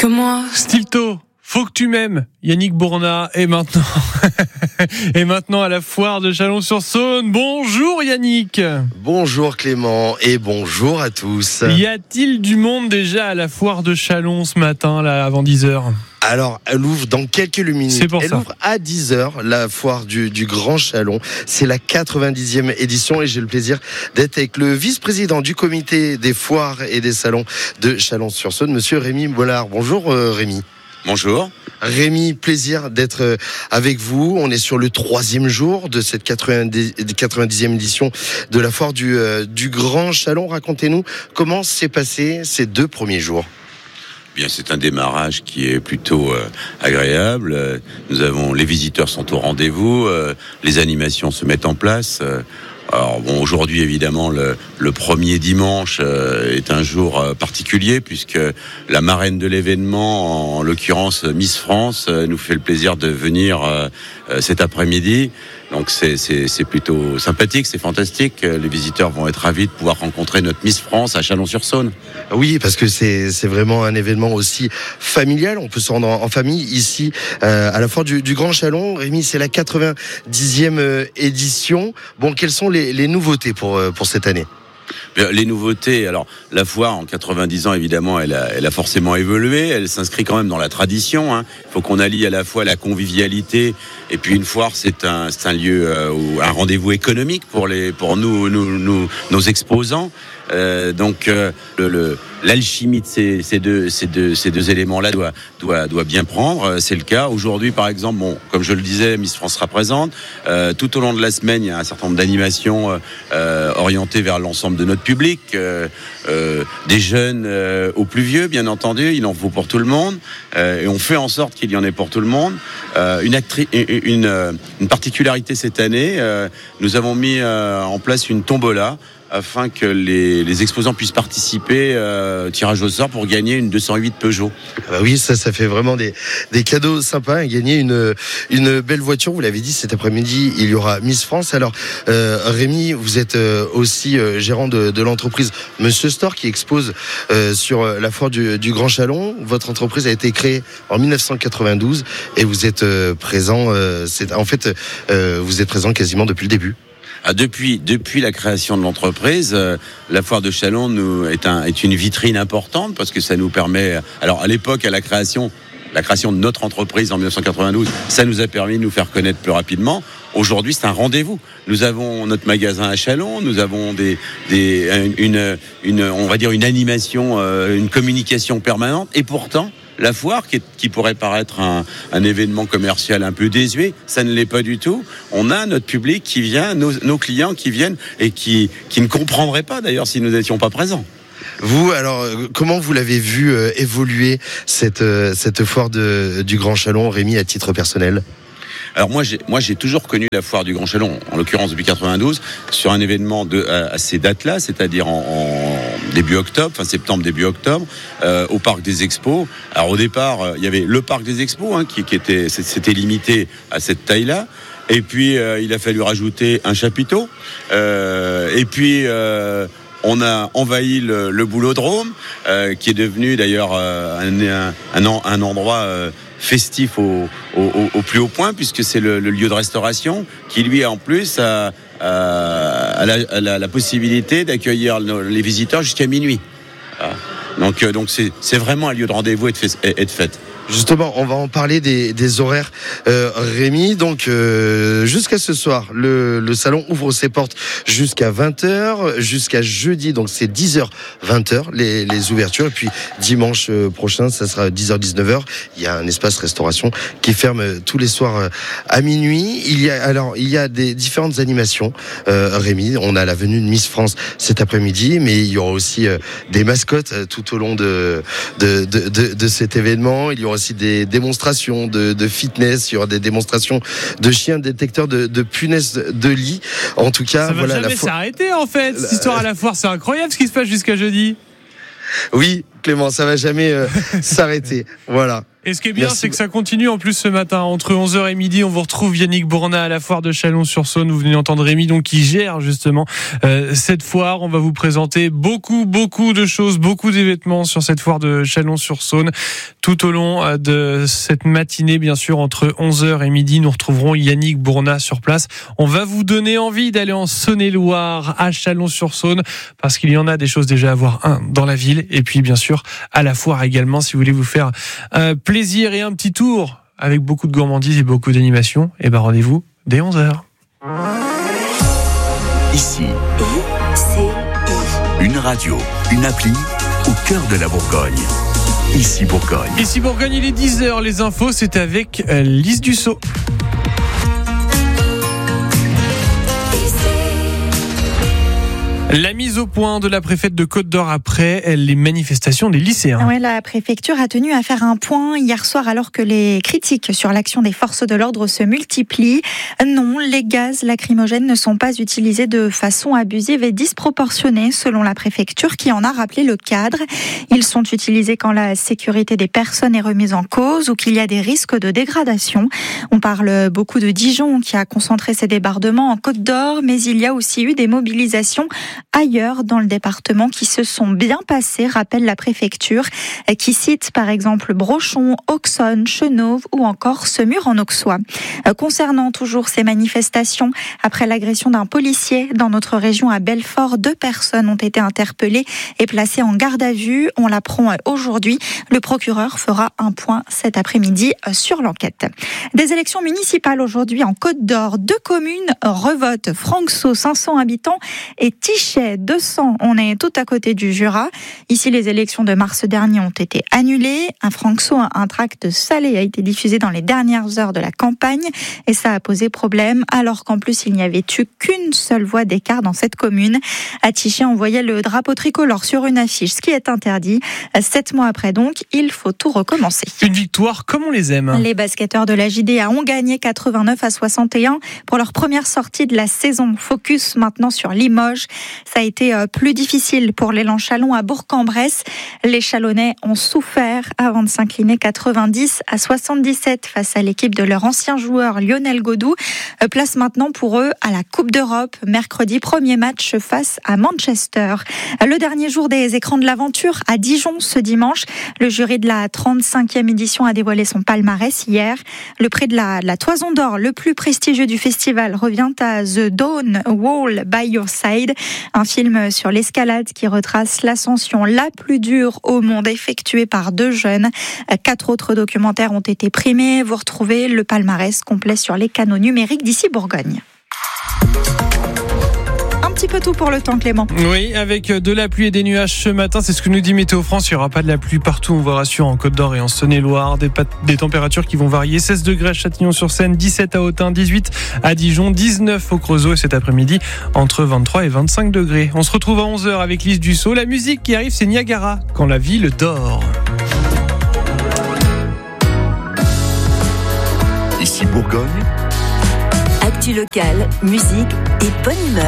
que moi. Stilto, faut que tu m'aimes. Yannick Bourna est maintenant à la foire de Chalon-sur-Saône. Bonjour Yannick. Bonjour Clément et bonjour à tous. Y a-t-il du monde déjà à la foire de Chalon ce matin, là, avant 10h ? Alors, elle ouvre dans quelques minutes. C'est pour elle ça. ouvre à 10h, la foire du Grand Chalon. C'est la 90e édition et j'ai le plaisir d'être avec le vice-président du comité des foires et des salons de Chalon-sur-Saône, monsieur Rémi Bollard. Bonjour Rémi. Bonjour. Rémi, plaisir d'être avec vous. On est sur le 3e jour de cette 90e édition de la foire du Grand Chalon. Racontez-nous comment s'est passé ces 2 premiers jours. Bien, c'est un démarrage qui est plutôt agréable. Les visiteurs sont au rendez-vous, les animations se mettent en place. Alors bon, aujourd'hui évidemment le premier dimanche est un jour particulier puisque la marraine de l'événement, en l'occurrence Miss France, nous fait le plaisir de venir cet après-midi. Donc c'est plutôt sympathique, c'est fantastique. Les visiteurs vont être ravis de pouvoir rencontrer notre Miss France à Chalon-sur-Saône. Oui, parce que c'est vraiment un événement aussi familial. On peut se rendre en famille ici à la foire du Grand Chalon. Rémi, c'est la 90e édition. Bon, quelles sont les nouveautés pour cette année ? Les nouveautés, alors la foire en 90 ans évidemment elle a forcément évolué, elle s'inscrit quand même dans la tradition, hein. Il faut qu'on allie à la fois la convivialité et puis une foire c'est un lieu un rendez-vous économique pour nos exposants. Donc l'alchimie de ces deux éléments-là doit bien prendre. C'est le cas aujourd'hui, par exemple. Bon, comme je le disais, Miss France sera présente. Tout au long de la semaine, il y a un certain nombre d'animations orientées vers l'ensemble de notre public, des jeunes aux plus vieux, bien entendu. Il en faut pour tout le monde, et on fait en sorte qu'il y en ait pour tout le monde. Une particularité cette année, nous avons mis en place une tombola afin que les exposants puissent participer au tirage au sort pour gagner une 208 Peugeot. Bah oui, ça fait vraiment des cadeaux sympas. Et gagner une belle voiture, vous l'avez dit, cet après-midi, il y aura Miss France. Alors, Rémi, vous êtes aussi gérant de l'entreprise Monsieur Store qui expose sur la foire du Grand Chalon. Votre entreprise a été créée en 1992 et vous êtes présent, vous êtes présent quasiment depuis le début. Depuis la création de l'entreprise, la foire de Chalon est une vitrine importante parce que ça nous permet. Alors à l'époque, à la création de notre entreprise en 1992, ça nous a permis de nous faire connaître plus rapidement. Aujourd'hui, c'est un rendez-vous. Nous avons notre magasin à Chalon, nous avons on va dire une animation, une communication permanente, et pourtant. La foire, qui pourrait paraître un événement commercial un peu désuet, ça ne l'est pas du tout. On a notre public qui vient, nos clients qui viennent et qui ne comprendraient pas d'ailleurs si nous n'étions pas présents. Vous, alors, comment vous l'avez vu évoluer cette foire du Grand Chalon, Rémi, à titre personnel ? Alors moi j'ai toujours connu la foire du Grand Chalon, en l'occurrence depuis 92, sur un événement à ces dates-là, c'est-à-dire en début octobre, fin septembre, début octobre, au Parc des Expos. Alors au départ, il y avait le Parc des Expos, hein, c'était limité à cette taille-là. Et puis il a fallu rajouter un chapiteau. Et puis on a envahi le Boulodrome, qui est devenu d'ailleurs un endroit festif au plus haut point, puisque c'est le lieu de restauration qui lui en plus a la possibilité d'accueillir les visiteurs jusqu'à minuit. Donc c'est vraiment un lieu de rendez-vous et de fête. Justement, on va en parler des horaires, Rémi. Donc, jusqu'à ce soir, le salon ouvre ses portes jusqu'à 20h, jusqu'à jeudi. Donc, c'est 10h, 20h, les ouvertures. Et puis, dimanche prochain, ça sera 10h, 19h. Il y a un espace restauration qui ferme tous les soirs à minuit. Il y a des différentes animations, Rémi. On a la venue de Miss France cet après-midi, mais il y aura aussi des mascottes tout au long de cet événement. Il y aura aussi des démonstrations de fitness, il y aura des démonstrations de chiens détecteurs de punaises de lit. En tout cas, ça va jamais s'arrêter en fait, cette histoire à la foire. C'est incroyable ce qui se passe jusqu'à jeudi. Oui, Clément, ça va jamais s'arrêter. Voilà. Et ce qui est bien, c'est que ça continue en plus ce matin. Entre 11h et midi, on vous retrouve Yannick Bournat à la foire de Chalon-sur-Saône. Vous venez d'entendre Rémi, donc, qui gère justement cette foire. On va vous présenter beaucoup de choses, beaucoup d'événements sur cette foire de Chalon-sur-Saône. Tout au long de cette matinée, bien sûr, entre 11h et midi, nous retrouverons Yannick Bournat sur place. On va vous donner envie d'aller en Saône-et-Loire, à Chalon-sur-Saône, parce qu'il y en a des choses déjà à voir, dans la ville, et puis bien sûr à la foire également, si vous voulez vous faire plaisir et un petit tour avec beaucoup de gourmandises et beaucoup d'animation. Et ben rendez-vous dès 11h. Ici, une radio, une appli au cœur de la Bourgogne. Ici Bourgogne. Ici Bourgogne, il est 10h. Les infos, c'est avec Lise Dussault. La mise au point de la préfète de Côte-d'Or après les manifestations des lycéens. Ouais, la préfecture a tenu à faire un point hier soir alors que les critiques sur l'action des forces de l'ordre se multiplient. Non, les gaz lacrymogènes ne sont pas utilisés de façon abusive et disproportionnée selon la préfecture qui en a rappelé le cadre. Ils sont utilisés quand la sécurité des personnes est remise en cause ou qu'il y a des risques de dégradation. On parle beaucoup de Dijon qui a concentré ses débordements en Côte-d'Or, mais il y a aussi eu des mobilisations ailleurs dans le département qui se sont bien passées, rappelle la préfecture, qui cite par exemple Brochon, Auxonne, Chenauve ou encore Semur en Auxois. Concernant toujours ces manifestations, après l'agression d'un policier dans notre région à Belfort, 2 personnes ont été interpellées et placées en garde à vue. On l'apprend aujourd'hui. Le procureur fera un point cet après-midi sur l'enquête. Des élections municipales aujourd'hui en Côte-d'Or. 2 communes revotent. Franxo, 500 habitants et Tichet, 200. On est tout à côté du Jura. Ici, les élections de mars dernier ont été annulées. Un Franxo, un tract salé a été diffusé dans les dernières heures de la campagne et ça a posé problème alors qu'en plus, il n'y avait eu qu'une seule voix d'écart dans cette commune. À Tichet, on voyait le drapeau tricolore sur une affiche, ce qui est interdit. 7 mois après donc, il faut tout recommencer. Une victoire comme on les aime. Les basketteurs de la JDA ont gagné 89-61 pour leur première sortie de la saison. Focus maintenant sur Limoges. Ça a été plus difficile pour l'élan Chalon à Bourg-en-Bresse. Les Chalonnais ont souffert avant de s'incliner 90-77 face à l'équipe de leur ancien joueur Lionel Godou. Place maintenant pour eux à la Coupe d'Europe. Mercredi, premier match face à Manchester. Le dernier jour des écrans de l'aventure à Dijon ce dimanche. Le jury de la 35e édition a dévoilé son palmarès hier. Le prix de la Toison d'Or, le plus prestigieux du festival, revient à The Dawn Wall by Your Side. Un film sur l'escalade qui retrace l'ascension la plus dure au monde effectuée par 2 jeunes. 4 autres documentaires ont été primés. Vous retrouvez le palmarès complet sur les canaux numériques d'Ici Bourgogne. Un petit peu tout pour le temps, Clément. Oui, avec de la pluie et des nuages ce matin, c'est ce que nous dit Météo France. Il n'y aura pas de la pluie partout, on vous rassure, en Côte-d'Or et en Saône-et-Loire. Des températures qui vont varier. 16 degrés à Châtillon-sur-Seine, 17 à Autun, 18 à Dijon, 19 au Creusot et cet après-midi entre 23 et 25 degrés. On se retrouve à 11h avec Lise Dussault. La musique qui arrive, c'est Niagara, quand la ville dort. Ici Bourgogne. Actu locale, musique et bonne humeur.